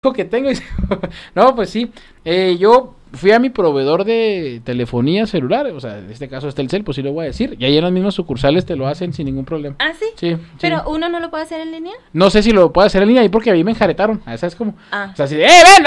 que tengo. No, pues sí. Yo fui a mi proveedor de telefonía celular, o sea, en este caso es Telcel, pues sí lo voy a decir. Y ahí en las mismas sucursales te lo hacen sin ningún problema. ¿Ah, sí? Sí. ¿Pero uno no lo puede hacer en línea? No sé si lo puedo hacer en línea ahí porque a mí me enjaretaron. ¿Sabes cómo? Ah. O sea, así de, ven,